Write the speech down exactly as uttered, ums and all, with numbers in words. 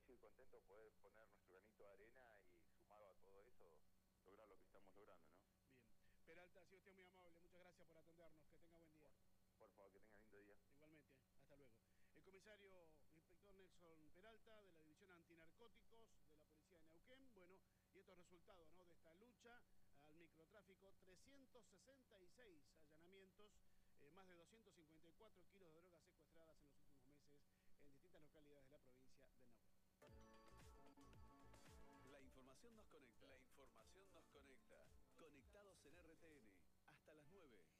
satisfecho y contento de poder poner nuestro granito de arena y sumado a todo eso, lograr lo que estamos logrando, ¿no? Bien. Peralta, ha sido usted muy amable, muchas gracias por atendernos, que tenga buen día. Por, por favor, que tenga lindo día. Igualmente, hasta luego. El comisario inspector Nelson Peralta, de la División Antinarcóticos de la Policía de Neuquén. Bueno, y estos resultados, ¿no?, de esta lucha al microtráfico: trescientos sesenta y seis allanamientos, eh, más de doscientos cincuenta y cuatro kilos de drogas secuestradas en los últimos meses en distintas localidades de la provincia de Neuquén. La información nos conecta. La información nos conecta. Conectados en R T N. Hasta las nueve.